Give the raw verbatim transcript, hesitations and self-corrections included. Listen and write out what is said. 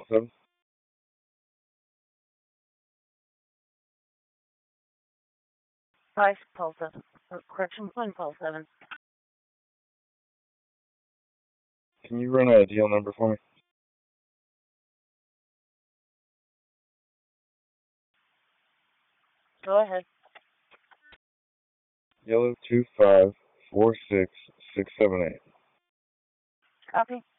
seven. Five Paul seven. Or correction, one Paul seven. Can you run a deal number for me? Go ahead. Yellow two five four six six seven eight. Copy.